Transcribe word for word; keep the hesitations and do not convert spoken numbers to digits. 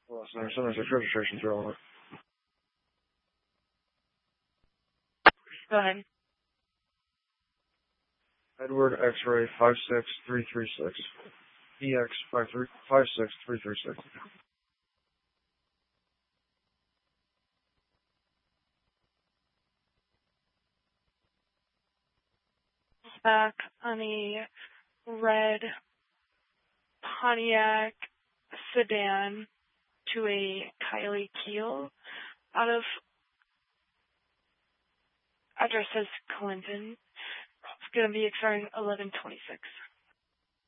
Well, Center seventy-six registration through on it. Go ahead. Edward X-ray five six three three six. E X five three five six three three six. Back on a red Pontiac sedan to a Kylie Keel out of address says Clinton. It's going to be expiring eleven twenty-six.